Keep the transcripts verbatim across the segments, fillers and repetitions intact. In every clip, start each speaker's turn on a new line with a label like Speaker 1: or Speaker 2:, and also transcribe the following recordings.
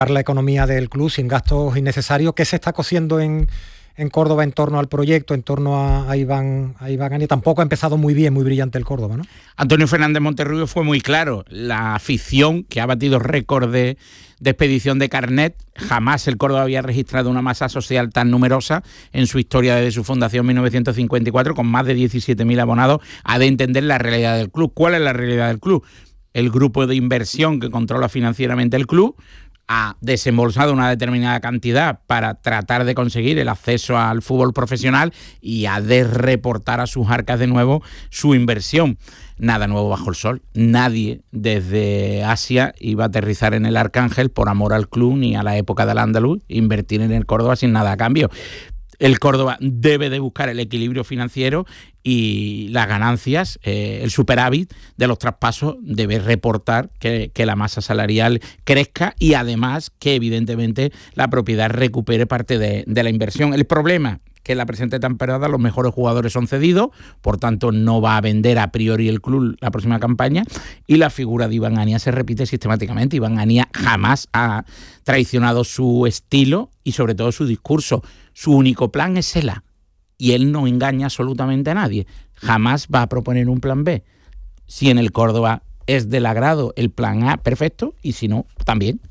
Speaker 1: la economía del club sin gastos innecesarios. ¿Qué se está cosiendo en, en Córdoba en torno al proyecto, en torno a, a Iván a Iván Ania? Tampoco ha empezado muy bien, muy brillante el Córdoba, ¿no?
Speaker 2: Antonio Fernández Monterrubio fue muy claro. La afición, que ha batido récord de, de expedición de carnet, jamás el Córdoba había registrado una masa social tan numerosa en su historia desde su fundación en mil novecientos cincuenta y cuatro, con más de diecisiete mil abonados. Ha de entender la realidad del club. ¿Cuál es la realidad del club? El grupo de inversión que controla financieramente el club ha desembolsado una determinada cantidad para tratar de conseguir el acceso al fútbol profesional y ha de reportar a sus arcas de nuevo su inversión. Nada nuevo bajo el sol. Nadie desde Asia iba a aterrizar en el Arcángel por amor al club ni a la época del Andaluz, invertir en el Córdoba sin nada a cambio. El Córdoba debe de buscar el equilibrio financiero y las ganancias, eh, el superávit de los traspasos debe reportar que, que la masa salarial crezca y además que evidentemente la propiedad recupere parte de, de la inversión. El problema que en la presente temporada los mejores jugadores son cedidos, por tanto no va a vender a priori el club la próxima campaña y la figura de Iván Ania se repite sistemáticamente. Iván Ania jamás ha traicionado su estilo y sobre todo su discurso. Su único plan es el A y él no engaña absolutamente a nadie. Jamás va a proponer un plan B. Si en el Córdoba es del agrado el plan A, perfecto, y si no, también.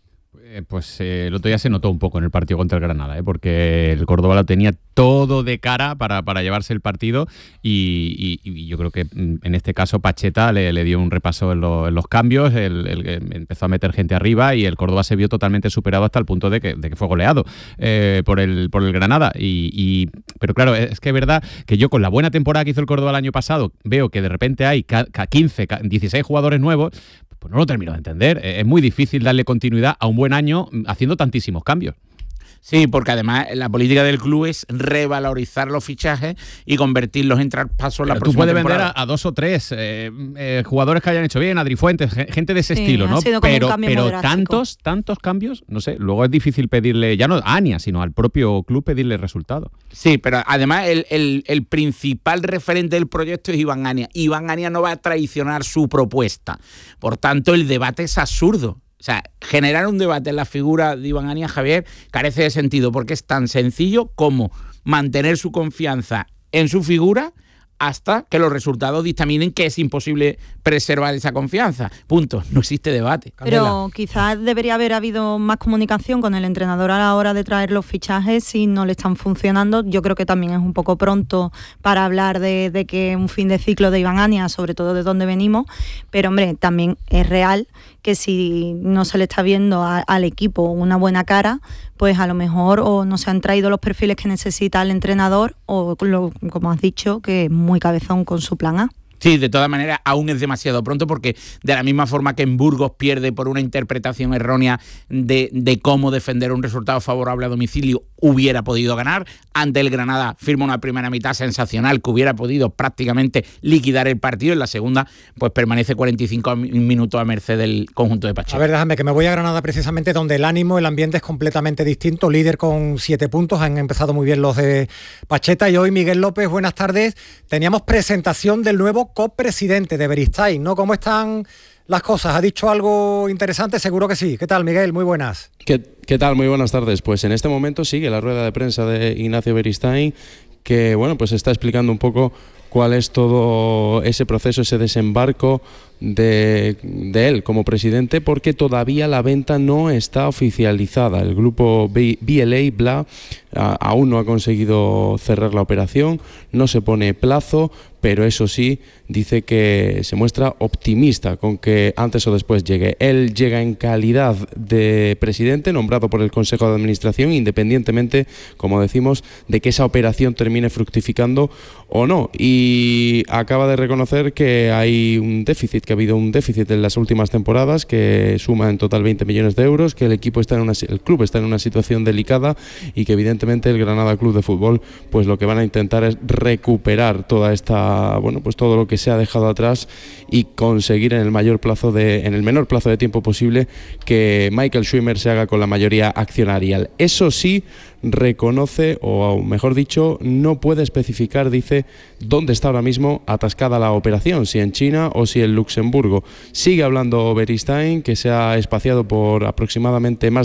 Speaker 3: Pues eh, el otro día se notó un poco en el partido contra el Granada, ¿eh? Porque el Córdoba lo tenía todo de cara para, para llevarse el partido y, y, y yo creo que en este caso Pacheta le, le dio un repaso en, lo, en los cambios, el, el, el, empezó a meter gente arriba y el Córdoba se vio totalmente superado hasta el punto de que, de que fue goleado eh, por, el, por el Granada. Y, y, pero claro, es que es verdad que yo con la buena temporada que hizo el Córdoba el año pasado veo que de repente hay quince, dieciséis jugadores nuevos. Pues no lo termino de entender. Es muy difícil darle continuidad a un buen año haciendo tantísimos cambios.
Speaker 2: Sí, porque además la política del club es revalorizar los fichajes y convertirlos en traspasos la próxima
Speaker 3: temporada. Tú puedes vender a, a dos o tres eh, eh, jugadores que hayan hecho bien, Adri Fuentes, gente de ese sí, estilo, ¿no? Pero, pero tantos, tantos cambios, no sé, luego es difícil pedirle, ya no a Ania, sino al propio club pedirle resultado.
Speaker 2: Sí, pero además el, el, el principal referente del proyecto es Iván Ania. Iván Ania no va a traicionar su propuesta. Por tanto, el debate es absurdo. O sea, generar un debate en la figura de Iván Ania, Javier, carece de sentido porque es tan sencillo como mantener su confianza en su figura hasta que los resultados dictaminen que es imposible preservar esa confianza. Punto. No existe debate.
Speaker 4: Pero Candela, quizás debería haber habido más comunicación con el entrenador a la hora de traer los fichajes si no le están funcionando. Yo creo que también es un poco pronto para hablar de, de que un fin de ciclo de Iván Ania, sobre todo de dónde venimos, pero hombre, también es real que si no se le está viendo a, al equipo una buena cara, pues a lo mejor o no se han traído los perfiles que necesita el entrenador o, lo, como has dicho, que es muy cabezón con su plan A.
Speaker 2: Sí, de todas maneras, aún es demasiado pronto porque de la misma forma que en Burgos pierde por una interpretación errónea de, de cómo defender un resultado favorable a domicilio, hubiera podido ganar. Ante el Granada firma una primera mitad sensacional que hubiera podido prácticamente liquidar el partido. En la segunda, pues permanece cuarenta y cinco minutos a merced del conjunto de Pacheta.
Speaker 1: A ver, déjame que me voy a Granada precisamente donde el ánimo, el ambiente es completamente distinto. Líder con siete puntos, han empezado muy bien los de Pacheta. Y hoy, Miguel López, buenas tardes. Teníamos presentación del nuevo copresidente de Beristain, ¿no? ¿Cómo están las cosas? ¿Ha dicho algo interesante? Seguro que sí. ¿Qué tal, Miguel? Muy buenas.
Speaker 5: ¿Qué, qué tal? Muy buenas tardes. Pues en este momento sigue la rueda de prensa de Ignacio Beristain, que bueno, pues está explicando un poco cuál es todo ese proceso, ese desembarco de, de él como presidente, porque todavía la venta no está oficializada. El grupo B L A, Bla, a, aún no ha conseguido cerrar la operación, no se pone plazo, pero eso sí, dice que se muestra optimista con que antes o después llegue. Él llega en calidad de presidente, nombrado por el Consejo de Administración, independientemente, como decimos, de que esa operación termine fructificando o no. Y acaba de reconocer que hay un déficit, que ha habido un déficit en las últimas temporadas, que suma en total veinte millones de euros, que el equipo está en una, el club está en una situación delicada y que evidentemente el Granada Club de Fútbol, pues lo que van a intentar es recuperar toda esta, bueno, pues todo lo que se ha dejado atrás y conseguir en el mayor plazo de, en el menor plazo de tiempo posible que Michael Schwimmer se haga con la mayoría accionarial. Eso sí, reconoce, o mejor dicho, no puede especificar, dice, dónde está ahora mismo atascada la operación, si en China o si en Luxemburgo. Sigue hablando Beristain, que se ha espaciado por aproximadamente más